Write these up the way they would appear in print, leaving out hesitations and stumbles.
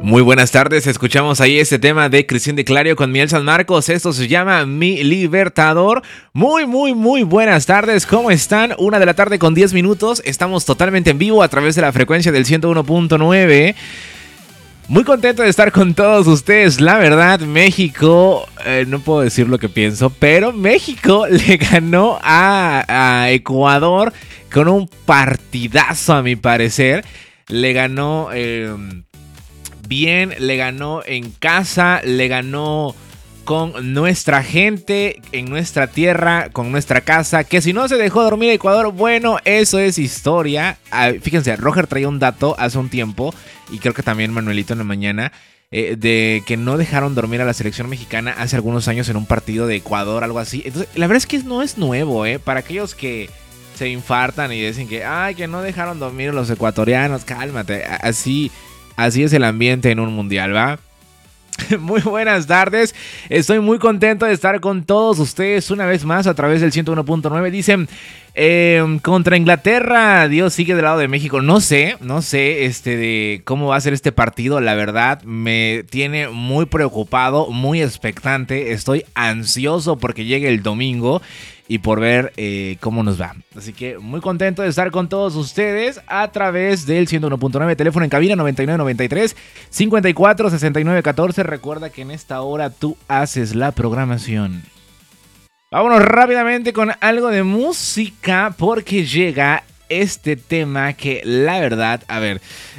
Muy buenas tardes, escuchamos ahí este tema de Cristian de Clario con Miel San Marcos, esto se llama Mi Libertador. Muy buenas tardes, ¿cómo están? 1:10 p.m, estamos totalmente en vivo a través de la frecuencia del 101.9. Muy contento de estar con todos ustedes, la verdad, México, no puedo decir lo que pienso, pero México le ganó a Ecuador con un partidazo a mi parecer, le ganó... bien, le ganó en casa, le ganó con nuestra gente, en nuestra tierra, con nuestra casa, que si no se dejó dormir Ecuador, bueno, eso es historia. Fíjense, Roger traía un dato hace un tiempo, y creo que también Manuelito en la mañana, de que no dejaron dormir a la selección mexicana hace algunos años en un partido de Ecuador, algo así. Entonces, la verdad es que no es nuevo, para aquellos que se infartan y dicen que, que no dejaron dormir a los ecuatorianos, cálmate, Así es el ambiente en un mundial, ¿va? Muy buenas tardes, estoy muy contento de estar con todos ustedes una vez más a través del 101.9. Dicen, contra Inglaterra, Dios sigue del lado de México. No sé, de cómo va a ser este partido, la verdad, me tiene muy preocupado, muy expectante, estoy ansioso porque llegue el domingo y por ver cómo nos va. Así que muy contento de estar con todos ustedes a través del 101.9, teléfono en cabina 9993 54 69 14. Recuerda que en esta hora tú haces la programación. Vámonos rápidamente con algo de música porque llega este tema que la verdad, a ver,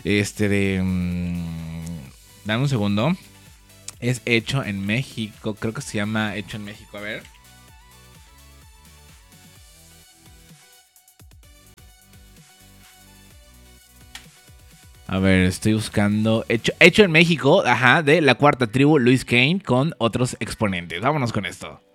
dame un segundo. Es hecho en México, creo que se llama Hecho en México, a ver. A ver, estoy buscando Hecho en México, de La Cuarta Tribu, Luis Kane con otros exponentes. Vámonos con esto.